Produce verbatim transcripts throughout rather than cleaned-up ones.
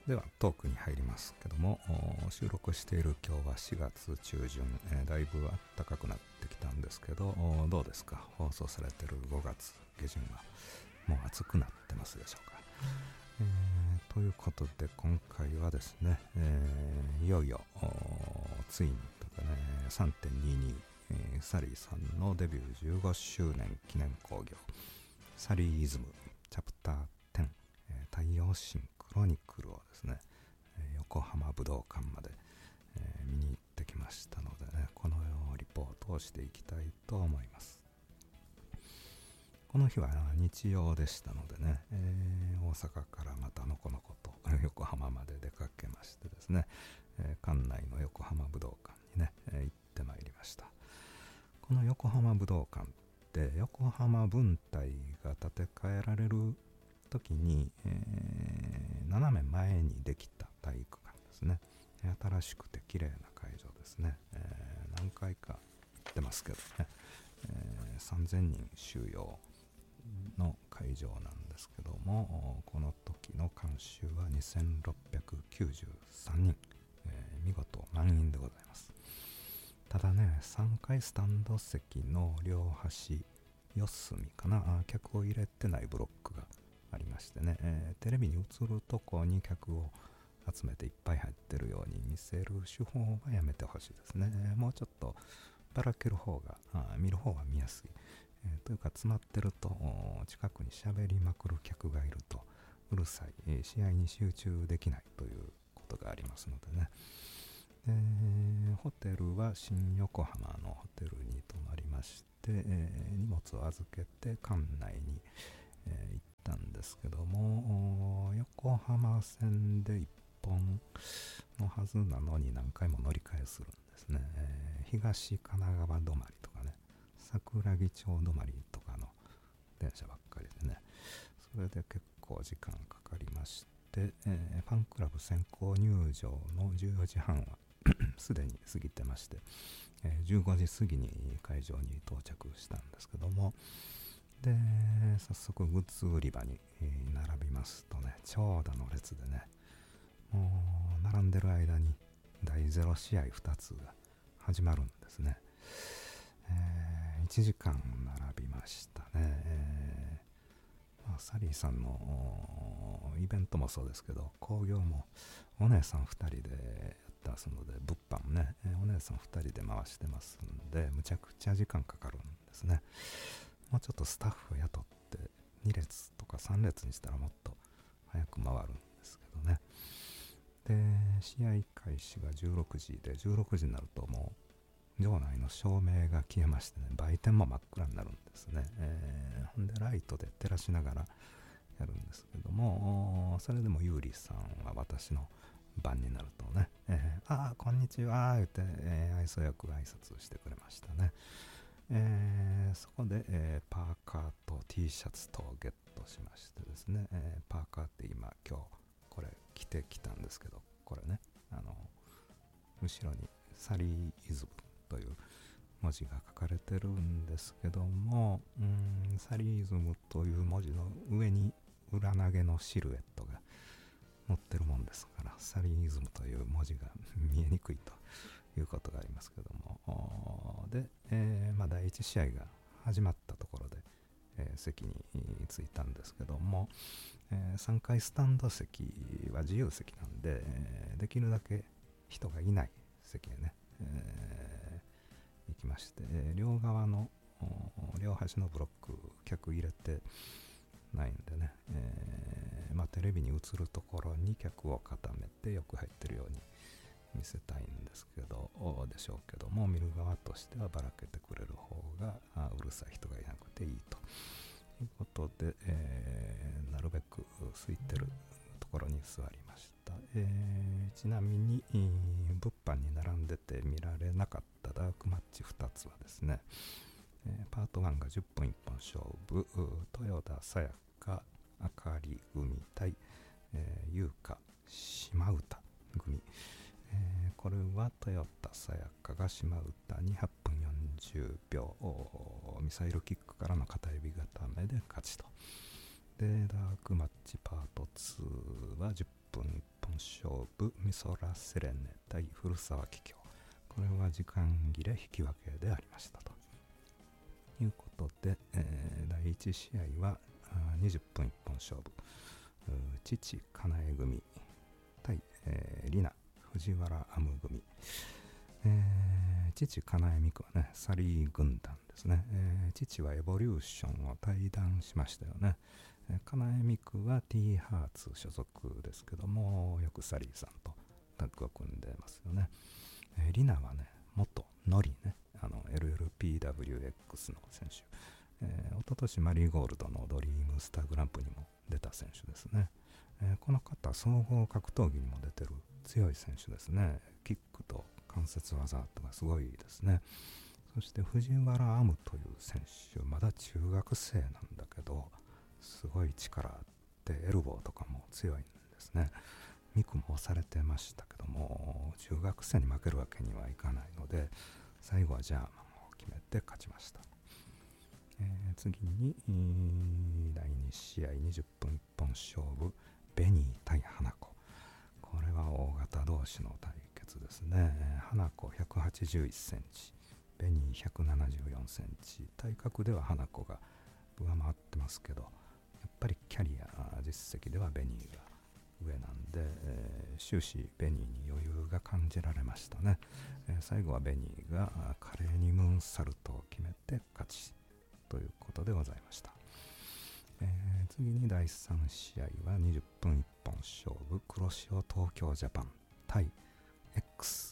ではトークに入りますけども、収録している今日はしがつ中旬、えー、だいぶ暖かくなってきたんですけど、どうですか？放送されているごがつげじゅんはもう暑くなってますでしょうか？えー、ということで今回はですね、えー、いよいよついにとかね さんてんにじゅうに、えー、サリーさんのデビューじゅうごしゅうねん記念興行サリーイズムチャプターじゅう、えー、太陽神クロニクルをですね、えー、横浜武道館まで、えー、見に行ってきましたのでね、このリポートをしていきたいと思います。この日は日曜でしたのでね、えー、大阪からまたのこのこと横浜まで出かけましてですね、えー、館内の横浜武道館にね、えー、行ってまいりました。この横浜武道館って横浜分隊が建て替えられる時に、えー、斜め前にできた体育館ですね。新しくて綺麗な会場ですね。えー、何回か行ってますけどね、えー、さんぜんにん収容の会場なんですけども、この時の観衆はにせんろっぴゃくきゅうじゅうさんにん、えー、見事満員でございます。ただね、さんかいスタンド席の両端四隅かな、客を入れてないブロックがありましてね、えー、テレビに映るとこに客を集めていっぱい入ってるように見せる手法はやめてほしいですね。もうちょっとばらける方があ見る方が見やすい、えー、というか詰まってると近くに喋りまくる客がいるとうるさい、えー、試合に集中できないということがありますのでね。でホテルは新横浜のホテルに泊まりまして、えー、荷物を預けて館内に、えー、行ったんですけども、横浜線でいっぽんのはずなのに何回も乗り換えするんですね。えー、東神奈川止まりとかね、桜木町止まりとかの電車ばっかりでね、それで結構時間かかりまして、えー、ファンクラブ先行入場のじゅうよじはんはすでに過ぎてまして、えー、じゅうごじ過ぎに会場に到着したんですけども、で早速グッズ売り場に、えー、並びますとね、長蛇の列でね、もう並んでる間にだいゼロ試合ふたつが始まるんですね。えー、いちじかん並びましたね。えーまあ、サリーさんのイベントもそうですけど、興行もお姉さんふたりでやってますので、物販もね、えー、お姉さんふたりで回してますんで、むちゃくちゃ時間かかるんですね。もうちょっとスタッフ雇ってに列とかさん列にしたらもっと早く回るんですけどね。で試合開始がじゅうろくじで、じゅうろくじになるともう場内の照明が消えましてね、売店も真っ暗になるんですね。えー、ほんでライトで照らしながらやるんですけども、それでもゆうりさんは私の番になるとね、えー、ああこんにちは言って、えー、愛想よく挨拶してくれましたね。えー、そこで、えー、パーカーと T シャツとゲットしましてですね、えー、パーカーって今今日これ着てきたんですけど、これね、あの後ろにサリーイズムという文字が書かれてるんですけども、うーんサリーイズムという文字の上に裏投げのシルエットが載ってるもんですから、サリーイズムという文字が見えにくいということがありますけども、で、えーまあ、だいいち試合が始まったところで、えー、席に着いたんですけども、えー、さんかいスタンド席は自由席なんで、えー、できるだけ人がいない席へね、えー、行きまして、両側の両端のブロック客入れてないんでね、えーまあ、テレビに映るところに客を固めてよく入ってるように見せたいんですけどでしょうけども、見る側としてはばらけてくれる方がうるさい人がいなくていいということで、えー、なるべく空いてるところに座りました。えー、ちなみに物販に並んでて見られなかったダークマッチふたつはですね、えー、パートいちがじゅっぷん一本勝負、豊田さやかあかり組対、えー、優香島唄組、えー、これは豊田さやかが島唄にはっぷんよんじゅうびょうミサイルキックからの片指固めで勝ちと。でダークマッチパートにはじゅっぷん一本勝負美空セレネ対古澤桔梗、これは時間切れ引き分けでありましたということで、えー、だいいち試合はにじゅっぷん一本勝負、父かなえ組対、えー、リナ藤原アム組、えー、父かなえみくはねサリー軍団ですね、えー、父はエボリューションを退団しましたよね。かなえみくは T ハーツ所属ですけども、よくサリーさんとタッグを組んでますよね。えー、リナはね元ノリね、あの エルエルピーダブリューエックス の選手、えー、一昨年マリーゴールドのドリームスターグランプにも出た選手ですね。えー、この方総合格闘技にも出てる強い選手ですね。キックと関節技とかすごいですね。そして藤原アムという選手、まだ中学生なんだけどすごい力あってエルボーとかも強いんですね。ミクも押されてましたけども、中学生に負けるわけにはいかないので最後はジャーマンを決めて勝ちました。えー、次にだいに試合にじゅっぷん一本勝負ベニー対花子、これは大型同士の対決ですね。花子ひゃくはちじゅういっセンチ、ベニーひゃくななじゅうよんセンチ、体格では花子が上回ってますけど、やっぱりキャリア実績ではベニーが上なんで、えー、終始ベニーに余裕が感じられましたね。えー、最後はベニーが華麗にムーンサルトを決めて勝ちということでございました。えー、次にだいさん試合はにじゅっぷん一本勝負黒潮東京ジャパン対 X、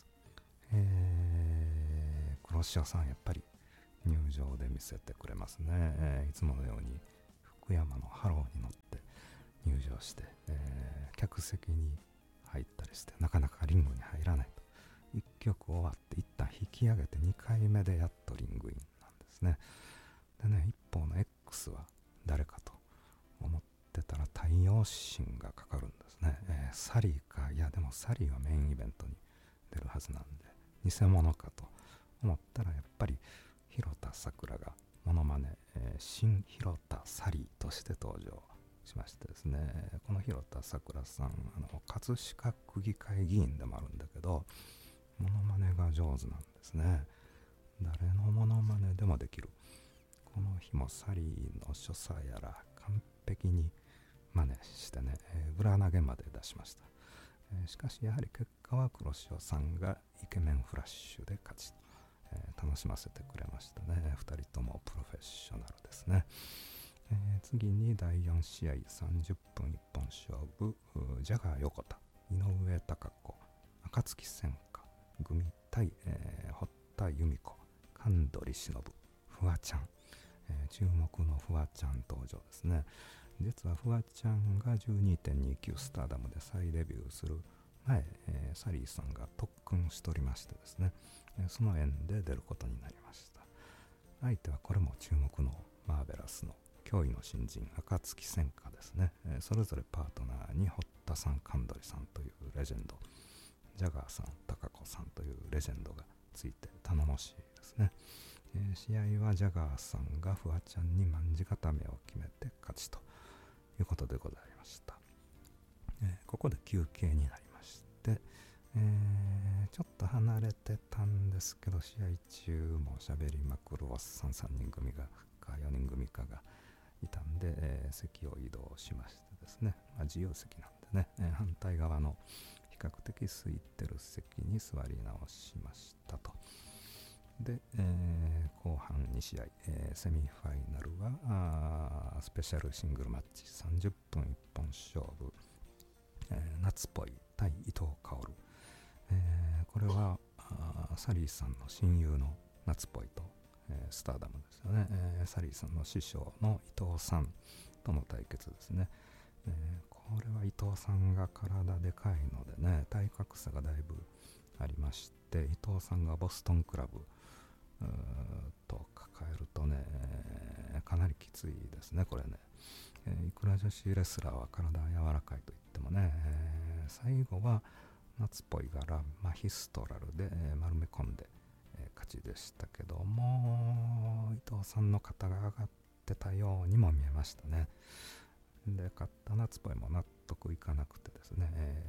えー、黒潮さんやっぱり入場で見せてくれますね。えー、いつものように福山のハローに乗って入場して、えー、客席に入ったりしてなかなかリングに入らないと、いっきょく終わって一旦引き上げてにかいめでやっとリングインなんですね。でね、一方の X は誰かと思ってたら太陽神がかかるんですね。えー、サリーか、いやでもサリーはメインイベントに出るはずなんで偽物かと思ったら、やっぱり広田さくらがモノマネ、えー、新広田サリーとして登場しましてですね、この広田さくらさん、あの葛飾区議会議員でもあるんだけどモノマネが上手なんですね。誰のモノマネでもできる。この日もサリーの所作やら完璧に真似してね、えー、裏投げまで出しました。えー、しかしやはり結果は黒潮さんがイケメンフラッシュで勝ち、えー、楽しませてくれましたね。ふたりともプロフェッショナルですね。えー、次にだいよん試合さんじゅっぷん一本勝負ジャガー横田井上貴子暁千佳組対、えー、堀田由美子神取忍フワちゃん、えー、注目のフワちゃん登場ですね。実はフワちゃんが じゅうにてんにきゅう スターダムで再デビューする前、えー、サリーさんが特訓しておりましてですね、えー、その縁で出ることになりました。相手はこれも注目のマーベラスの驚異の新人暁千佳ですね。えー、それぞれパートナーに堀田さん神取さんというレジェンド、ジャガーさん貴子さんというレジェンドがついて頼もしいですね。えー、試合はジャガーさんがフワちゃんに卍固めを決めて勝ちということでございました。えー、ここで休憩になりまして、えー、ちょっと離れてたんですけど試合中も喋りまくるおっさんさんにん組がかよにん組かがいたんで、えー、席を移動しましてですね、まあ、自由席なんでね、えー、反対側の比較的空いてる席に座り直しましたと。で、えー、後半に試合、えー、セミファイナルはスペシャルシングルマッチさんじゅっぷん一本勝負、えー、夏っぽい対伊藤薫、えー、これはサリーさんの親友の夏っぽいと、えー、スターダムですよね、えー、サリーさんの師匠の伊藤さんとの対決ですね。えー、これは伊藤さんが体でかいのでね、体格差がだいぶありまして、伊藤さんがボストンクラブと抱えるとね、かなりきついですねこれね。えー、いくら女子レスラーは体柔らかいと言ってもね、えー、最後は夏っぽい柄マヒストラルで、えー、丸め込んで、えー、勝ちでしたけども、伊藤さんの肩が上がってたようにも見えましたね。で勝った夏っぽいも納得いかなくてですね、えー、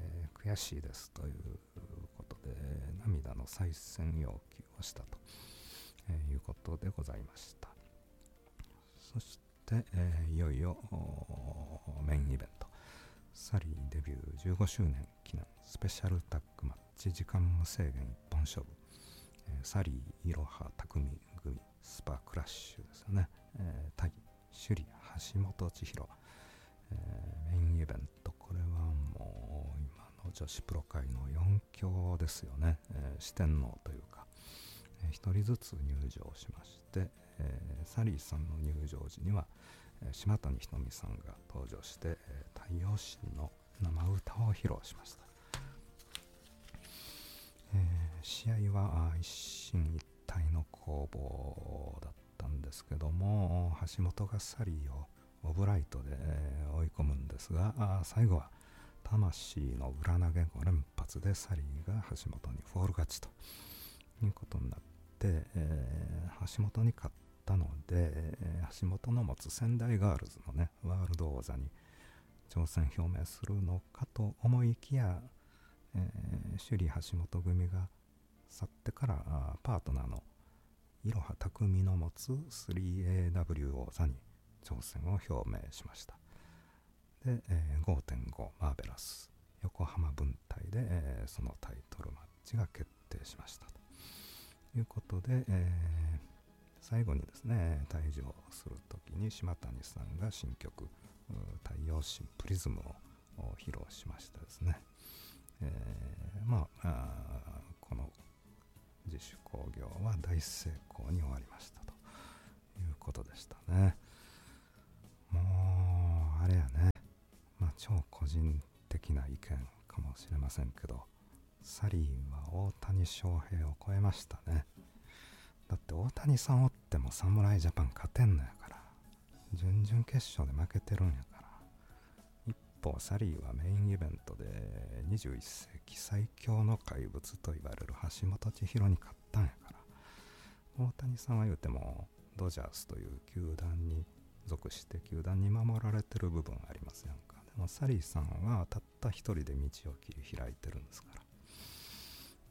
悔しいですということで涙の再戦要求をしたと、えー、いうことでございました。そして、えー、いよいよメインイベント、サリーデビューじゅうごしゅうねん記念スペシャルタッグマッチ時間無制限一本勝負、えー、サリーいろは匠組スパクラッシュですよね、えー、対首里橋本千尋、えー、メインイベント、これはもう今の女子プロ界の四強ですよね、えー、四天王というか、えー、一人ずつ入場しまして、えー、サリーさんの入場時には、えー、島谷ひとみさんが登場して、えー、太陽神の生歌を披露しました。えー、試合は一進一退の攻防だったんですけども、橋本がサリーをオブライトで、えー、追い込むんですが、最後は魂の裏投げご連発でサリーが橋本にフォール勝ちということになって、えー、橋本に勝ったので、えー、橋本の持つ仙台ガールズのねワールド王座に挑戦表明するのかと思いきや、えー、首里橋本組が去ってからパートナーのいろは匠の持つ スリーエーダブリュー 王座に挑戦を表明しました。で、えー、ごてんご マーベラス横浜分隊で、えー、そのタイトルマッチが決定しましたということで、えー、最後にですね退場するときに島谷さんが新曲太陽神プリズムを披露しましたですね。えー、まあ、あこの自主興行は大成功に終わりましたということでしたね。もうあれやね、まあ超個人的な意見かもしれませんけど、サリーは大谷翔平を超えましたね。だって大谷さんおっても侍ジャパン勝てんのやから、準々決勝で負けてるんやから。一方サリーはメインイベントでにじゅういっせいき最強の怪物と言われる橋本千尋に勝ったんやから、大谷さんは言うてもドジャースという球団に属して球団に守られてる部分ありますやんか。でもサリーさんはたった一人で道を切り開いてるんですから。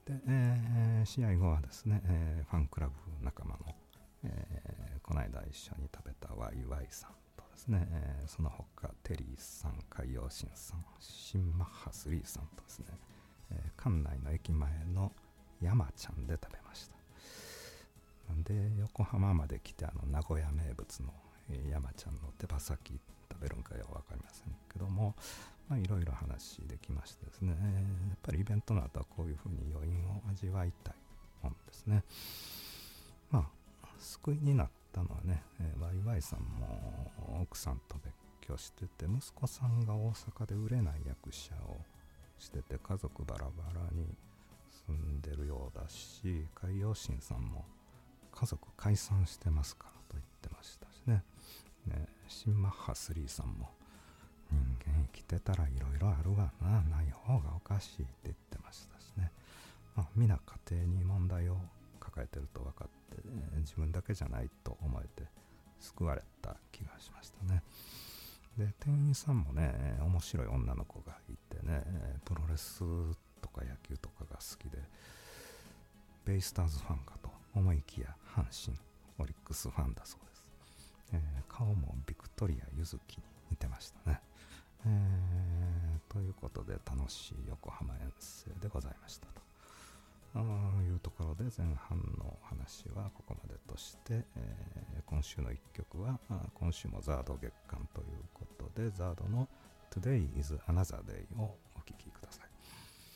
で、えー、試合後はですね、えー、ファンクラブ仲間の、えー、この間一緒に食べたワイワイさんとですね、えー、その他テリーさん、海洋神さん、新マッハスリーさんとですね、えー、館内の駅前の山ちゃんで食べました。なんで横浜まで来てあの名古屋名物の、えー、山ちゃんの手羽先食べるんかよく分かりませんけども、まあいろいろ話できましてですね、やっぱりイベントの後はこういうふうに余韻を味わいたいもんですね。まあ救いになったのはね、えー、ワイワイさんも奥さんと別居してて、息子さんが大阪で売れない役者をしてて家族バラバラに住んでるようだし、海洋神さんも家族解散してますからと言ってましたしね。ね、新マッハスリーさんも人間生きてたらいろいろあるがな、ない方がおかしいって言ってましたしね。まあ皆家庭に問題を抱えてると分かって、ね、自分だけじゃないと思えて救われた気がしましたね。で店員さんもね面白い女の子がいてね、プロレスとか野球とかが好きでベイスターズファンかと思いきや阪神オリックスファンだそうです。えー、顔もビクトリア柚月に似てましたね。えー、ということで楽しい横浜遠征でございましたというところで、前半の話はここまでとして、えー、今週のいっきょくは今週もザード月間ということでザードの Today is Another Day をお聴きください。